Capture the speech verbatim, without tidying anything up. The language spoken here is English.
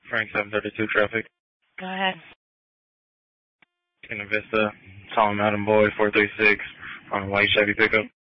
Frank seven thirty-two traffic. Go ahead. In Vista, Solomon Mountain Boy four three six on a white Chevy pickup.